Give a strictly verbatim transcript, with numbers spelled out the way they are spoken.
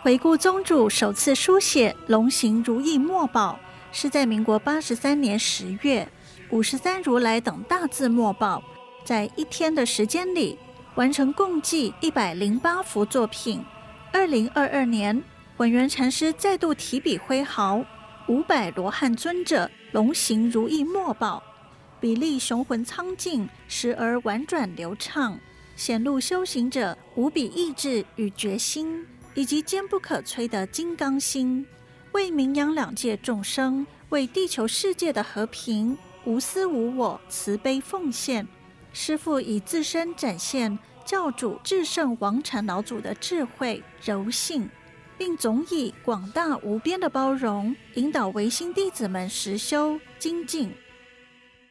回顾宗主首次书写龙行如意墨宝，是在民国八十三年十月，五十三如来等大字墨宝，在一天的时间里完成共计一百零八幅作品。二零二二年，文渊禅师再度提笔挥毫，五百罗汉尊者龙行如意墨宝，比例雄浑苍劲，时而婉转流畅，显露修行者无比意志与决心，以及坚不可摧的金刚心，为名扬两界众生，为地球世界的和平无私无我慈悲奉献。师父以自身展现教主至圣王禅老祖的智慧柔性，并总以广大无边的包容引导唯心弟子们实修精进。